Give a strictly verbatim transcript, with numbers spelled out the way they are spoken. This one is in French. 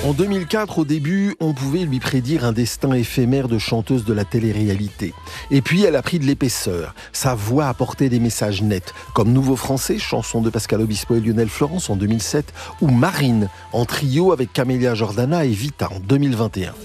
En deux mille quatre, au début, on pouvait lui prédire un destin éphémère de chanteuse de la télé-réalité. Et puis, elle a pris de l'épaisseur. Sa voix apportait des messages nets, comme Nouveau Français, chanson de Pascal Obispo et Lionel Florence en deux mille sept, ou Marine, en trio avec Camélia Jordana et Vita en deux mille vingt et un.